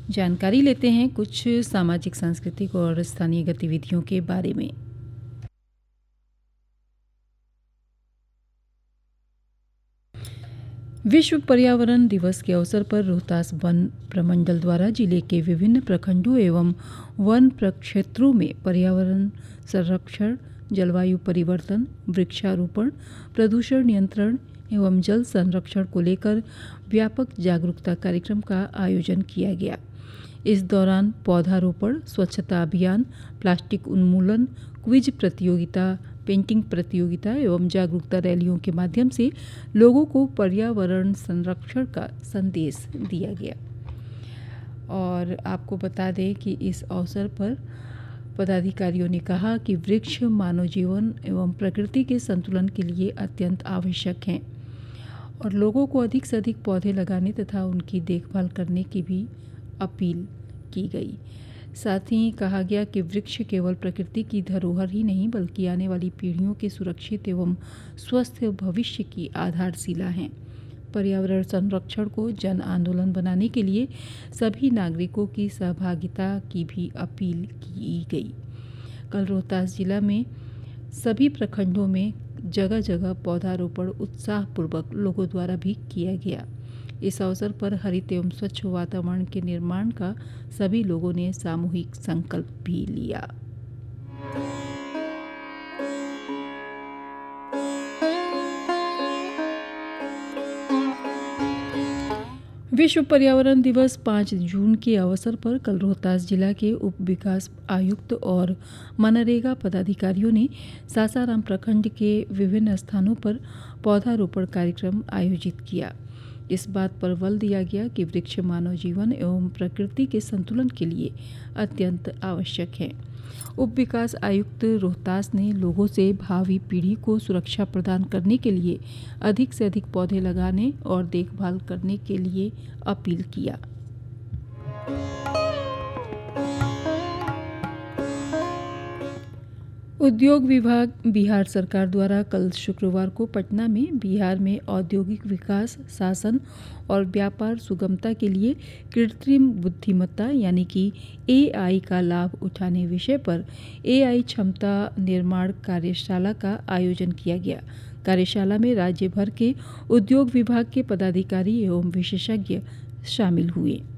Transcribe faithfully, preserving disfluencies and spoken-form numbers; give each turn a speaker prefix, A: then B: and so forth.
A: जानकारी लेते हैं कुछ सामाजिक, सांस्कृतिक और स्थानीय गतिविधियों के बारे में। विश्व पर्यावरण दिवस के अवसर पर रोहतास वन प्रमंडल द्वारा जिले के विभिन्न प्रखंडों एवं वन प्रक्षेत्रों में पर्यावरण संरक्षण, जलवायु परिवर्तन, वृक्षारोपण, प्रदूषण नियंत्रण एवं जल संरक्षण को लेकर व्यापक जागरूकता कार्यक्रम का आयोजन किया गया। इस दौरान पौधारोपण, स्वच्छता अभियान, प्लास्टिक उन्मूलन, क्विज प्रतियोगिता, पेंटिंग प्रतियोगिता एवं जागरूकता रैलियों के माध्यम से लोगों को पर्यावरण संरक्षण का संदेश दिया गया। और आपको बता दें कि इस अवसर पर पदाधिकारियों ने कहा कि वृक्ष मानव जीवन एवं प्रकृति के संतुलन के लिए अत्यंत आवश्यक हैं और लोगों को अधिक से अधिक पौधे लगाने तथा उनकी देखभाल करने की भी अपील की गई। साथ ही कहा गया कि वृक्ष केवल प्रकृति की धरोहर ही नहीं बल्कि आने वाली पीढ़ियों के सुरक्षित एवं स्वस्थ भविष्य की आधारशिला हैं। पर्यावरण संरक्षण को जन आंदोलन बनाने के लिए सभी नागरिकों की सहभागिता की भी अपील की गई। कल रोहतास जिला में सभी प्रखंडों में जगह जगह पौधारोपण उत्साहपूर्वक लोगों द्वारा भी किया गया। इस अवसर पर हरित एवं स्वच्छ वातावरण के निर्माण का सभी लोगों ने सामूहिक संकल्प भी लिया। विश्व पर्यावरण दिवस पाँच जून के अवसर पर कल रोहतास जिला के उप विकास आयुक्त और मनरेगा पदाधिकारियों ने सासाराम प्रखंड के विभिन्न स्थानों पर पौधारोपण कार्यक्रम आयोजित किया। इस बात पर बल दिया गया कि वृक्ष मानव जीवन एवं प्रकृति के संतुलन के लिए अत्यंत आवश्यक है। उप विकास आयुक्त रोहतास ने लोगों से भावी पीढ़ी को सुरक्षा प्रदान करने के लिए अधिक से अधिक पौधे लगाने और देखभाल करने के लिए अपील किया। उद्योग विभाग बिहार सरकार द्वारा कल शुक्रवार को पटना में बिहार में औद्योगिक विकास, शासन और व्यापार सुगमता के लिए कृत्रिम बुद्धिमत्ता यानी कि ए आई का लाभ उठाने विषय पर ए आई क्षमता निर्माण कार्यशाला का आयोजन किया गया। कार्यशाला में राज्य भर के उद्योग विभाग के पदाधिकारी एवं विशेषज्ञ शामिल हुए।